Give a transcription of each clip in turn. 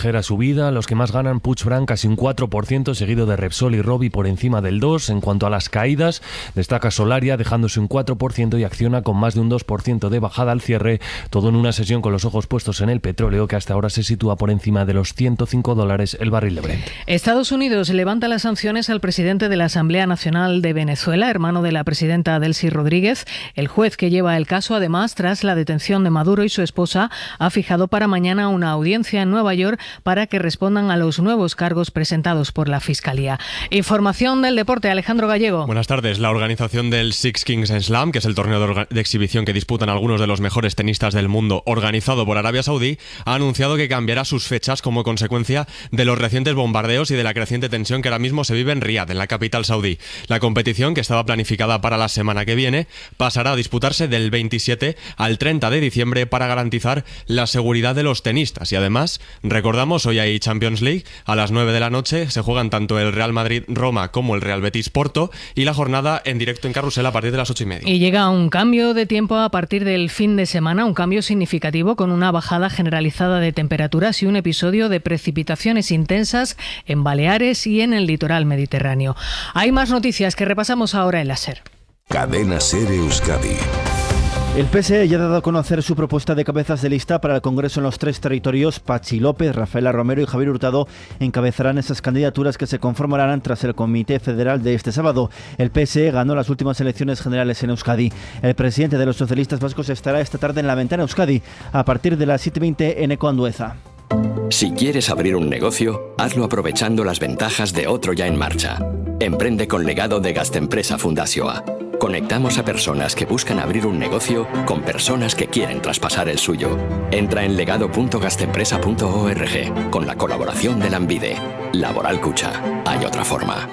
ligera subida. Los que más ganan, Puigdemont casi un 4%, seguido de Repsol y Robi por encima del 2%. En cuanto a las caídas, destaca Solaria dejándose un 4% y Acciona con más de un 2% de bajada al cierre, todo en una sesión con los ojos puestos en el petróleo, que hasta ahora se sitúa por encima de los $105 el barril de Brent. Estados Unidos levanta las sanciones al presidente de la Asamblea Nacional de Venezuela, hermano de la presidenta Delcy Rodríguez. El juez que lleva el caso, además, tras la detención de Maduro y su esposa, ha fijado para mañana una audiencia en Nueva York para que respondan a los nuevos cargos presentados por la Fiscalía. Información del deporte, Alejandro Gallego. Buenas tardes. La organización del Six Kings Slam, que es el torneo de exhibición que disputan algunos de los mejores tenistas del mundo, organizado por Arabia Saudí, ha anunciado que cambiará sus fechas como consecuencia de los recientes bombardeos y de la creciente tensión que ahora mismo se vive en Riad, en la capital saudí. La competición, que estaba planificada para la semana que viene, pasará a disputarse del 27 al 30 de diciembre para garantizar la seguridad de los tenistas. Y además, recordamos, hoy hay Champions League. A las 9 de la noche se juegan tanto el Real Madrid-Roma como el Real Betis-Porto, y la jornada en directo en Carrusel a partir de las 8:30. Y llega un cambio de tiempo a partir del fin de semana, un cambio significativo con una bajada generalizada de temperaturas y un episodio de precipitaciones intensas en Baleares y en el litoral mediterráneo. Hay más noticias que repasamos ahora en la SER. Cadena SER Euskadi. El PSE ya ha dado a conocer su propuesta de cabezas de lista para el Congreso en los 3 territorios. Patxi López, Rafaela Romero y Javier Hurtado encabezarán esas candidaturas que se conformarán tras el Comité Federal de este sábado. El PSE ganó las últimas elecciones generales en Euskadi. El presidente de los socialistas vascos estará esta tarde en La Ventana Euskadi a partir de las 7:20 en Eco Andueza. Si quieres abrir un negocio, hazlo aprovechando las ventajas de otro ya en marcha. Emprende con legado de Gaztempresa Fundazioa. Conectamos a personas que buscan abrir un negocio con personas que quieren traspasar el suyo. Entra en legado.gaztempresa.org con la colaboración de Lanbide. Laboral Cucha. Hay otra forma.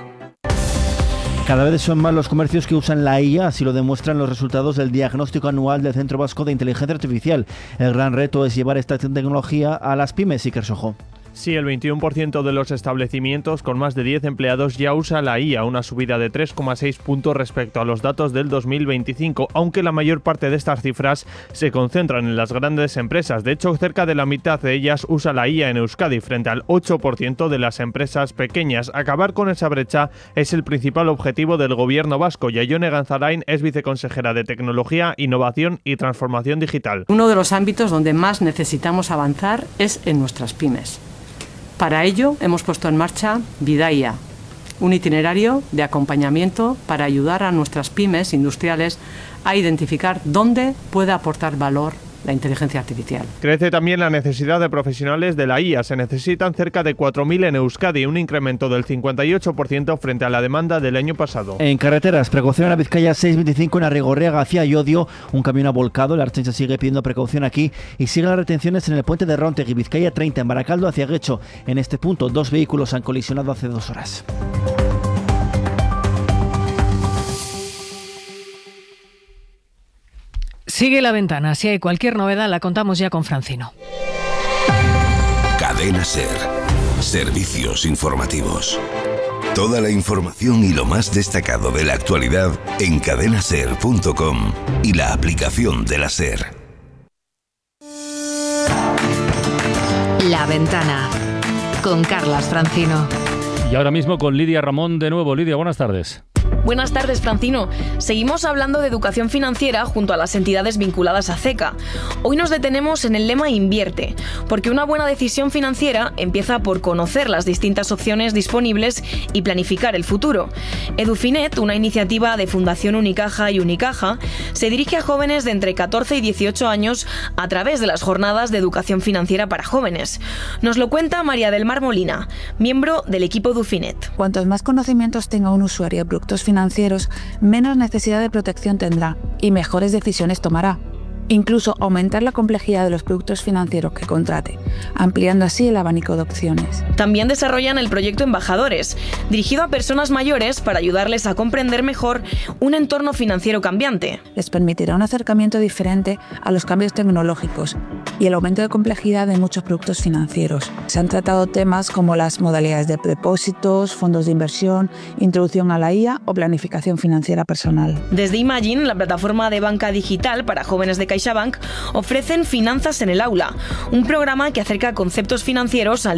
Cada vez son más los comercios que usan la IA, así lo demuestran los resultados del diagnóstico anual del Centro Vasco de Inteligencia Artificial. El gran reto es llevar esta tecnología a las pymes. Iker Sojo. Sí, el 21% de los establecimientos con más de 10 empleados ya usa la IA, una subida de 3,6 puntos respecto a los datos del 2025, aunque la mayor parte de estas cifras se concentran en las grandes empresas. De hecho, cerca de la mitad de ellas usa la IA en Euskadi, frente al 8% de las empresas pequeñas. Acabar con esa brecha es el principal objetivo del gobierno vasco. Yaione Ganzarain es viceconsejera de Tecnología, Innovación y Transformación Digital. Uno de los ámbitos donde más necesitamos avanzar es en nuestras pymes. Para ello, hemos puesto en marcha Bidaia, un itinerario de acompañamiento para ayudar a nuestras pymes industriales a identificar dónde puede aportar valor la inteligencia artificial. Crece también la necesidad de profesionales de la IA. Se necesitan cerca de 4.000 en Euskadi, un incremento del 58% frente a la demanda del año pasado. En carreteras, precaución en la Vizcaya 625 en Arrigorriaga hacia Llodio. Un camión ha volcado, la Ertzaintza sigue pidiendo precaución aquí y siguen las retenciones en el puente de Rontegui, Vizcaya 30 en Baracaldo hacia Guecho. En este punto, 2 vehículos han colisionado hace 2 horas. Sigue La Ventana. Si hay cualquier novedad, la contamos ya con Francino. Cadena SER. Servicios informativos. Toda la información y lo más destacado de la actualidad en cadenaser.com y la aplicación de la SER. La Ventana con Carlas Francino. Y ahora mismo con Lidia Ramón de nuevo. Lidia, buenas tardes. Buenas tardes, Francino. Seguimos hablando de educación financiera junto a las entidades vinculadas a CECA. Hoy nos detenemos en el lema Invierte, porque una buena decisión financiera empieza por conocer las distintas opciones disponibles y planificar el futuro. Edufinet, una iniciativa de Fundación Unicaja y Unicaja, se dirige a jóvenes de entre 14 y 18 años a través de las jornadas de educación financiera para jóvenes. Nos lo cuenta María del Mar Molina, miembro del equipo Edufinet. Cuantos más conocimientos tenga un usuario de productos financieros, menos necesidad de protección tendrá y mejores decisiones tomará. Incluso aumentar la complejidad de los productos financieros que contrate, ampliando así el abanico de opciones. También desarrollan el proyecto Embajadores, dirigido a personas mayores para ayudarles a comprender mejor un entorno financiero cambiante. Les permitirá un acercamiento diferente a los cambios tecnológicos y el aumento de complejidad de muchos productos financieros. Se han tratado temas como las modalidades de depósitos, fondos de inversión, introducción a la IA o planificación financiera personal. Desde Imagine, la plataforma de banca digital para jóvenes de CaixaBank, ofrecen Finanzas en el Aula, un programa que acerca conceptos financieros al